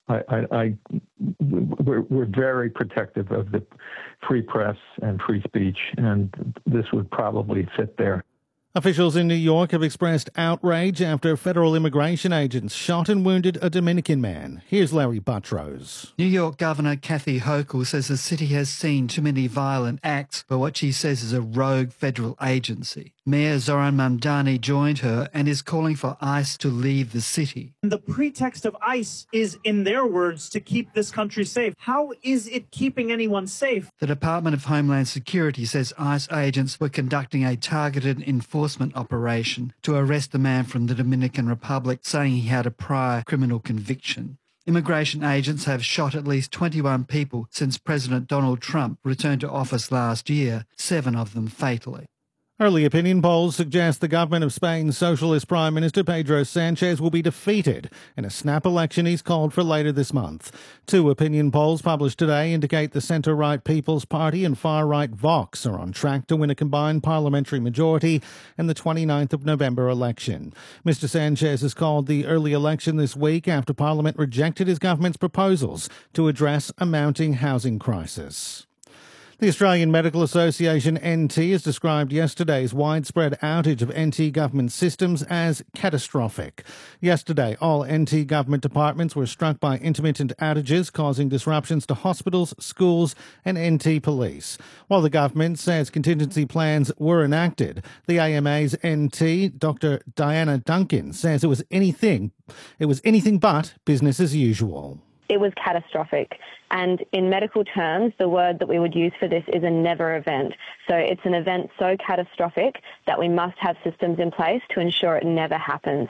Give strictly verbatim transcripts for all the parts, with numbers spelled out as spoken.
I, I, I we're, we're very protective of the free press and free speech, and this would probably fit there. Officials in New York have expressed outrage after federal immigration agents shot and wounded a Dominican man. Here's Larry Buttrose. New York Governor Kathy Hochul says the city has seen too many violent acts by what she says is a rogue federal agency. Mayor Zoran Mamdani joined her and is calling for ICE to leave the city. The pretext of ICE is, in their words, to keep this country safe. How is it keeping anyone safe? The Department of Homeland Security says ICE agents were conducting a targeted enforcement operation to arrest the man from the Dominican Republic, saying he had a prior criminal conviction. Immigration agents have shot at least twenty-one people since President Donald Trump returned to office last year, seven of them fatally. Early opinion polls suggest the government of Spain's Socialist Prime Minister Pedro Sanchez will be defeated in a snap election he's called for later this month. Two opinion polls published today indicate the centre-right People's Party and far-right Vox are on track to win a combined parliamentary majority in the twenty-ninth of November election. Mister Sanchez has called the early election this week after Parliament rejected his government's proposals to address a mounting housing crisis. The Australian Medical Association N T has described yesterday's widespread outage of N T government systems as catastrophic. Yesterday, all N T government departments were struck by intermittent outages, causing disruptions to hospitals, schools and N T police. While the government says contingency plans were enacted, the A M A's N T, Doctor Diana Duncan, says it was anything, it was anything but business as usual. It was catastrophic. And in medical terms, the word that we would use for this is a never event. So it's an event so catastrophic that we must have systems in place to ensure it never happens.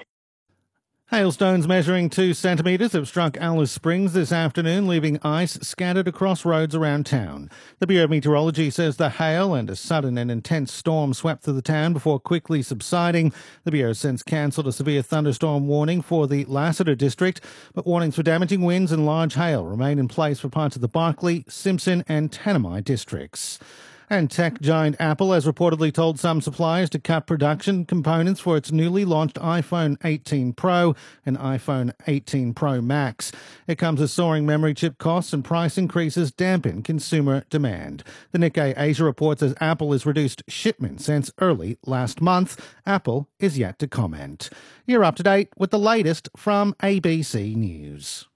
Hailstones measuring two centimetres have struck Alice Springs this afternoon, leaving ice scattered across roads around town. The Bureau of Meteorology says the hail and a sudden and intense storm swept through the town before quickly subsiding. The Bureau has since cancelled a severe thunderstorm warning for the Lassiter district, but warnings for damaging winds and large hail remain in place for parts of the Barkly, Simpson and Tanami districts. And tech giant Apple has reportedly told some suppliers to cut production components for its newly launched iPhone eighteen Pro and iPhone eighteen Pro Max. It comes as soaring memory chip costs and price increases dampen consumer demand. The Nikkei Asia report says Apple has reduced shipments since early last month. Apple is yet to comment. You're up to date with the latest from A B C News.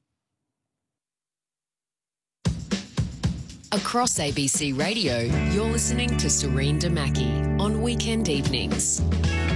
Across A B C Radio, you're listening to Serene Damaki on weekend evenings.